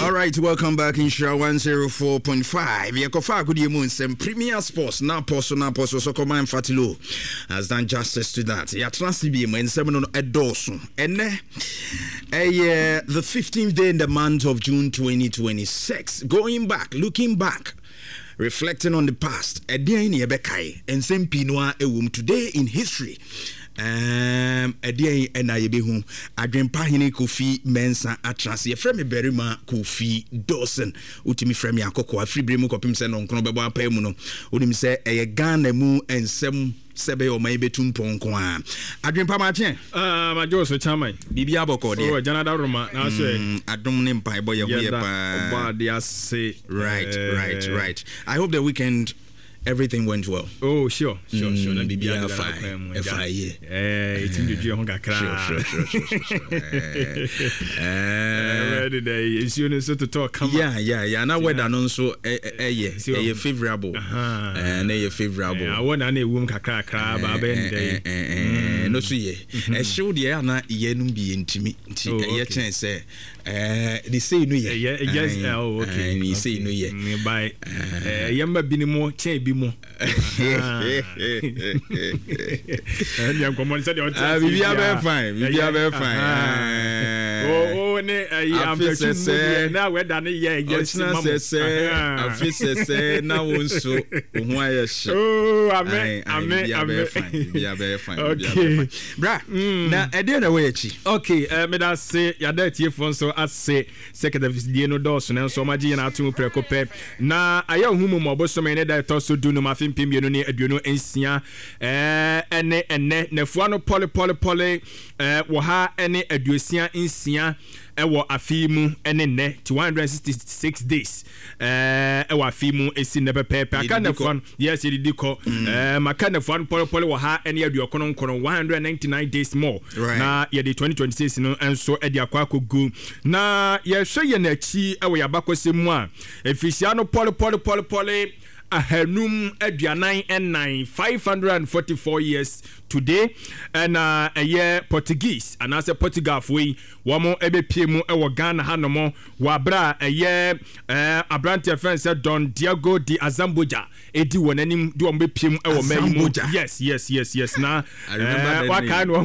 All right, welcome back in Shra 104.5. Yakofa Kudimun, some Premier Sports, Naposo, so Command Fatilo has done justice to that. Yatrasibium and 7 on Edoso. And the 15th day in the month of June 2026. Going back, looking back, reflecting on the past. Ediani Ebekai and Sem Pinoa Ewum today in history. Ediani Enayebehu Adrempa Hine Kofi Mensa Atras Yefremi Berima Kofi Dawson Utimi Fremi Akoko Afri Bremu Kopim se no nkono bebo apamu no onim se eye Ghana mu ensem sebe o mai betum ponko a Adrempa ma che ma Jose Chamai Bibi aboko de o Janada Roma na so adom ne mpa ebo ye ho ye pa oba de ase right I hope the weekend everything went well. Oh, sure. Na Bibia fine. It's in the John Gakra. Sure. It's you so to talk. Yeah. Now weather no so favorable. And favorable. I want any womb kakra ba ben no so ye. E show the na ye no be intimi. Ye chen say they say no ye. Yes. Oh, okay. And he say no ye. By yamba binimo chen mo Oh, ne am na we da ne ye yes na won so ho aye she amen okay bra na e dey na we echi okay me da say ya da tie fon so ase secretary die no do so na so ma gi na atum preko pe na aye hu mu mo bo so me ne da to so du no ma fim pim no ne aduonu ensia ene nefua no pole wo ha ene aduosia ensia ewo afimu ene ne 266 days ewo afimu esi ne pepepe aka nefua yes yedi ko maka nefua no pole wo ha ene aduokono 199 days more na yedi 2026 no enso edi akwa kogu na ye hwe ye na chi ewo yabakose mu a efisia no pole ahanum aduanan and 544 years today and a year Portuguese and as a Portugal we wamo ebepie mu ewo Ghana hanomo wabra a year Abrante friend said Don Diego de Azambuja edi wonanim do mbepie mu ewo mayimu yes na I remember what kind of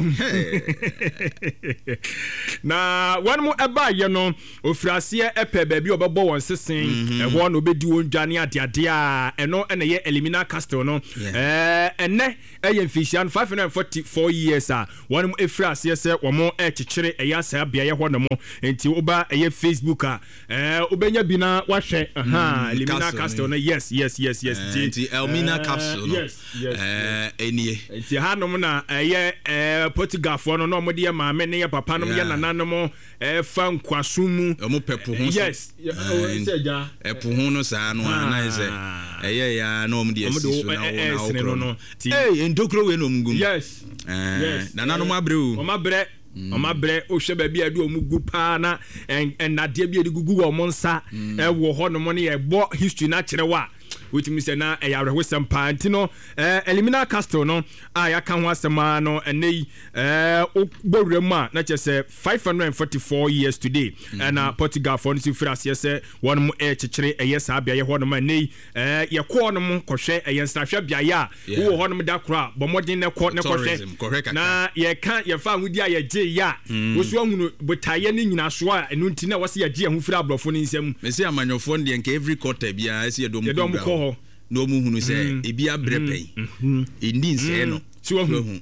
na one mo eba ye no ofrase epe baabi obebo won sesen ewo no bedi won dwane ade a eno ene ye Elimina Castle no ene eye fishan 544 years one efrase se womo ekekere eya sa bia ye ho no mo enti oba eye Facebook obenya bi na wahwe Elimina Castle no yes enti Elmina Castle no enie enti hanom na eye Portugal fo no no mo de maame ne ye papa no ye nananom fa nkwasumu omo pepo ho yes epo ho no sa no na se eye ya no omo de asiso na wo na endokro we no mugum yes nananom abre o omabre o hwe ba bia de omugu pa na enade bia de gugu wo monsa wo ho no mo ne ye bo history na kire wa which means na ayawreho sempa ntino Elimina Castle no ya kan ho asema no enei ogbowrem a na chese 544 years today and Portugal for no frase se won mo chekere yes abia ye ho no ma nei ye ko no mo kohwe ensrahwe bia ya wo ho no mo da kora bo modin ne ko ne kohwe na ye kan ye fa hudi a ye je ya wo so hunu botaye ni nyina so a enu nti na wose ye je ho fira abrofo ni nsem me se amanyofo de nke every quarter bia ese ye dom ko no mu hunu se ebi abrepay indi nse no so hu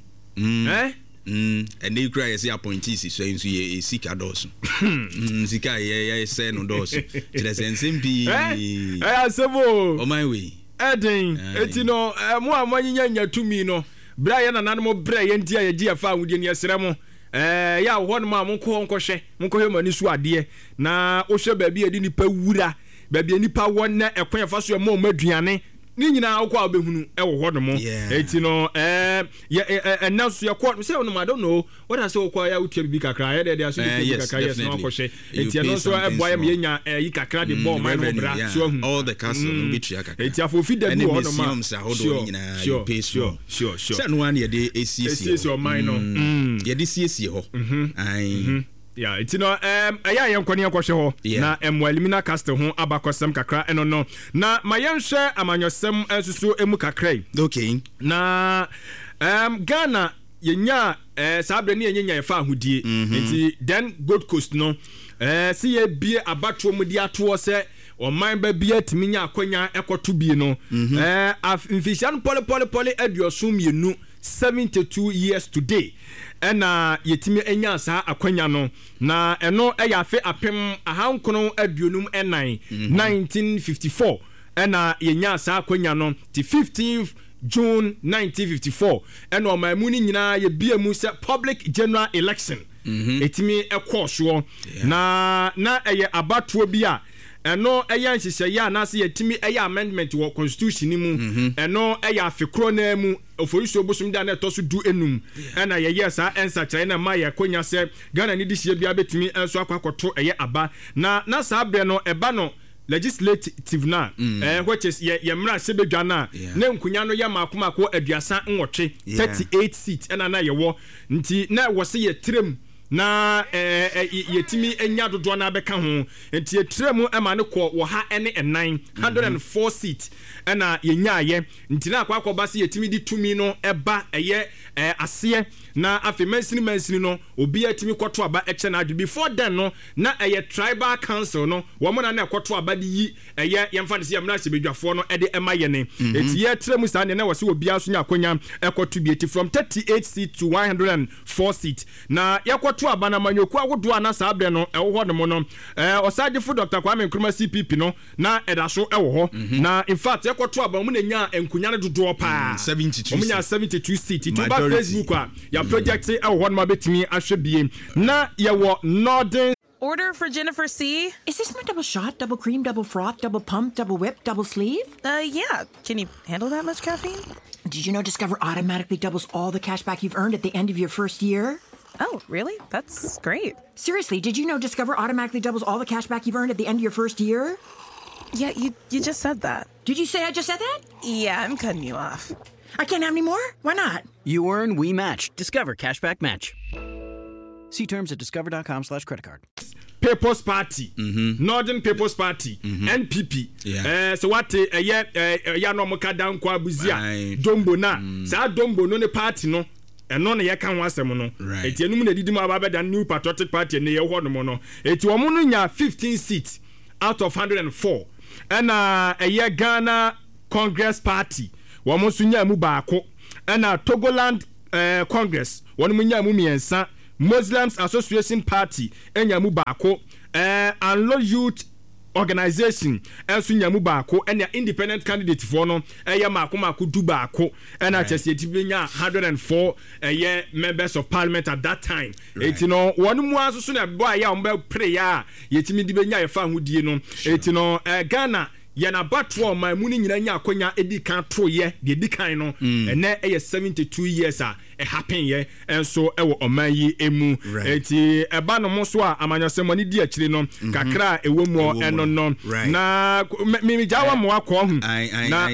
and they cry say appointees so enso ye sika dos sika ye say no dos kire sensem bi asebo o my way eden etino mo amanyanya nyatumi no bra ye nanan mo bra ye ntia ye gia fa ahudie ne yesere mo ya ho no ma mo ko nkɔhwe mani so ade na o hwe ba bi edi nipa wura ba bi nipa wona ekwan fa so mo maduane ni nyina akwa obehunu ewo ho no mo eti no naso yakwa say no I don't know what I say okwa ya utia bibi kakra ya de aso bibi kakra yes no akɔhwe eti no so eboya me yenya yi kakra de ball man no bra so all the castle no bitua kakra eti afofi da bi ho no ma sure say no one ye de ACC o mine no ye de CC ho ai Yeah, it's no aya yankoni yankɔhwɛ hɔ na elimina castle ho abakɔsɛm kakra ɛno no na mayenhwɛ amanyɔsɛm ensusu emu kakra. Okay. Na Ghana yenya sabre ne yenya yefa ahodie. Nti then Gold Coast no si ye bie abatwo mu di ato se ɔman ba bia timi nya akonya ekoto bie no mfishan pole aduoso mienu 72 years today ɛna yetimi enya saa akonya no na ɛno ɛyɛ afe apem ahankono aduonum ɛnan 1954 ɛna yenya saa akonya no ti 15th June 1954 ɛna ɔman mu ni nyinaa ye bia mu sɛ public general election etimi ɛkɔ so na ɛyɛ abatoɔ bi a ɛno ɛyɛ nhyehyɛeɛ a nase yɛtimi ɛyɛ amendment wɔ constitution ni mu ɛno ɛyɛ afekoro na mu oforiso bosom da na ɛtɔ so du enum ɛna yɛyɛ saa ɛnsakyerɛ na ma yɛ konya sɛ Ghana ni dihye bia betimi ɛnso akɔkɔto ɛyɛ aba na saa brɛ no ɛba no legislative na which is ye mra sebedwa na nkunya no ye makomako aduasa nwɔtwe 38 seat ɛna na yɛwɔ nti na wɔ se yɛ trem na yetimi enya dodo na bɛka ho nti yetremu ema ne kɔ wɔ ha ene 104 seat ɛna yenya ayɛ nti na akwa se yetimi di tumi no ɛba ɛyɛ aseɛ na afi mansini no obi yetimi kɔto aba ɛkyɛ na adu before then no na ɛyɛ tribal council no wo mo na kɔto aba di yi ɛyɛ yɛmfa ne se yɛmra se bedwafoɔ no ɛde ɛma yɛ ne nti yetremu saa ne na wɔ se obi aso nya akonya ɛkɔto bi eti from 38 seat to 104 seat na yɛkɔ to abana manyoku awodo ana sabre no ɛwo hɔ no no osagefo Dr. Kwame Nkrumah CPP no na ɛda so ɛwo hɔ na in fact yɛkɔto aba mu na nya enkunya no dodo pa 72 mu nya 72 seat it ba Facebook a ya project ɛwo hɔ no mabetimi ahwɛ bie na yɛwɔ Northern. Order for Jennifer C. Is this my double shot, double cream, double froth, double pump, double whip, double sleeve? Yeah. Can you handle that much caffeine? Did you know Discover automatically doubles all the cash back you've earned at the end of your first year? Oh, really? That's great. Seriously, did you know Discover automatically doubles all the cash back you've earned at the end of your first year? Yeah, you just said that. Did you say I just said that? Yeah, I'm cutting you off. I can't have any more? Why not? You earn, we match. Discover Cashback Match. See terms at discover.com/creditcard. People's Party, Northern People's Party, NPP. So what ya no mo kadan kwa buzia dombo na sa dombo no ne party no eno na ye kan wasem no eti enum na didi mo ababeda New Patriotic Party ne ye ho no mo no eti omo no nya 15 seats out of 104 ena eye Ghana Congress Party wo mo so nya mu baako ena Togoland Congress wo mo nya mu miensa Muslims Association Party enyamu baako Anlo Youth Organization enso nyamu baako ena independent candidate for no eye mako du baako ena chese etibenya 104 members of parliament at that time eti no wonu mu asoso na boy ya ombe prayer yetimi dibenya yefa hodie no eti no Ghana yana batwo ma mu ni nyina nya akonya edi kan to ye de edi kan no ene 72 years a happen ye enso ewo oman yi emu eti eba no mo so a amanyosem ani di akire no kakra ewo mu eno no na me jawa mo akọ hu na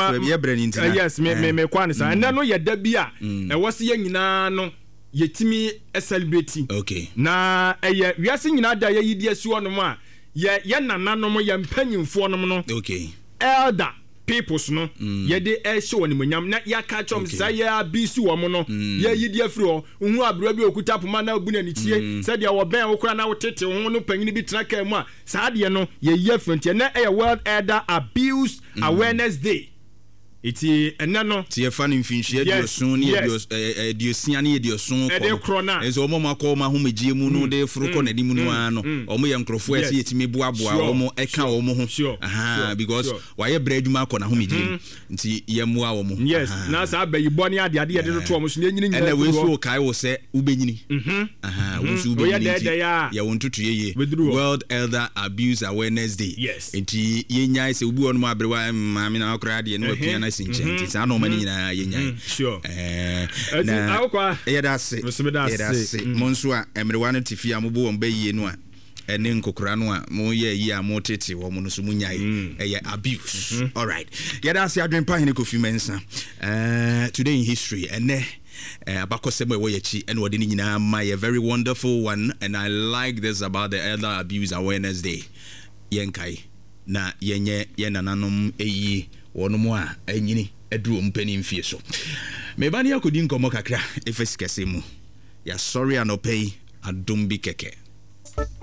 yes me kwa ne sa ene no ye da bi a ewo se ye nyina no yetimi celebrate okay na eye wiase nyina da ye yidi asi wono a ye nananom ye mpanyimfo nom no okay elder peoples no ye de show ni munyam na ya ka chom sa ya bisu wo mo no ye yidi afiri ho hu abro bi okuta poma na abu na ni tie se de wo ben wo kura na wo tete ho no panyini bi tena ka mu a sa de no ye yefront na World Elder Abuse Awareness Day iti enano ti e fa ni mfinhie ediosun ni ediosia ni ediosun ko enso omo makọ ma homegie mu no de fruko na dimu no ano omo ye nkrofo ese yetimi boaboa omo eka omo ho because why ye breaduma akọ na homegie nti ye mua omo yes na sa abayibo ni ade ye de to omo so nyini nyina and we so kai wo se ubenyini wo so ubenyini ye wontutu ye World Elder Abuse Awareness Day nti ye nyai se ubi ono abrewa maami na akra de no atua sinchenti sa no mani nyina yenya sure na akwa yedase monso a emrewa no tifia mo bo won bayie no a ene nkokora no a mo ye yi a mo tete wo mo no so munyai eye abuse all right yedase adwen pa hene Kofi Mensah today in history ene abakɔsɛm ɛwɔ yɛkyi ɛna wɔde ne nyinaa ma yɛ very wonderful one, and I like this about the Elder Abuse Awareness Day. Yɛnkae na yɛnyɛ yɛ nananom ɛyi wɔnom a ɛnyini ɛduru mpani mfie so. Meba ne yakɔdi nkɔmmɔ kakra ɛfɛ sikasɛ mu. Yɛasɔre anɔpɛ yi adom bi kɛkɛ.